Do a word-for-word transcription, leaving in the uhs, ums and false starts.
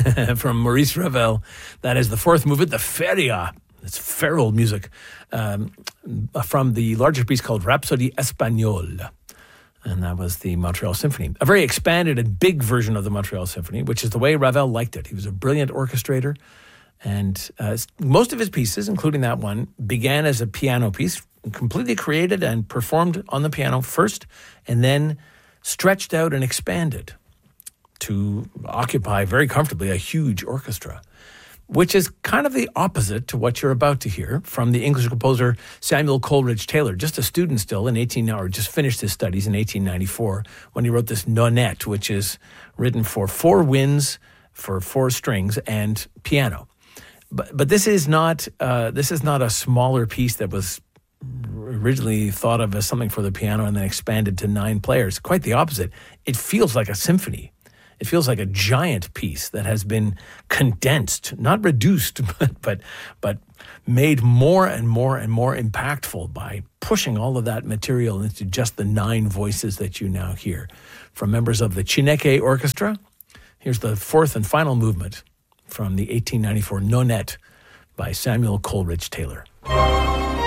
from Maurice Ravel. That is the fourth movement, the Feria. It's feral music um, from the larger piece called Rhapsodie Espagnole. And that was the Montreal Symphony. A very expanded and big version of the Montreal Symphony, which is the way Ravel liked it. He was a brilliant orchestrator. And uh, most of his pieces, including that one, began as a piano piece, completely created and performed on the piano first, and then stretched out and expanded to occupy very comfortably a huge orchestra, which is kind of the opposite to what you're about to hear from the English composer Samuel Coleridge Taylor, just a student still in eighteen or just finished his studies in eighteen ninety-four when he wrote this Nonette, which is written for four winds, for four strings, and piano. But but this is not uh, this is not a smaller piece that was originally thought of as something for the piano and then expanded to nine players. Quite the opposite. It feels like a symphony. It feels like a giant piece that has been condensed, not reduced, but but but made more and more and more impactful by pushing all of that material into just the nine voices that you now hear from members of the Chineke Orchestra. Here's the fourth and final movement from the eighteen ninety-four Nonette by Samuel Coleridge Taylor.